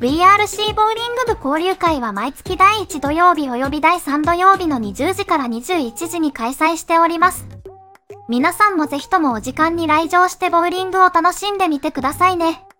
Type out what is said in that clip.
VRC ボウリング部交流会は毎月第1土曜日及び第3土曜日の20時から21時に開催しております。皆さんもぜひともお時間に来場してボウリングを楽しんでみてくださいね。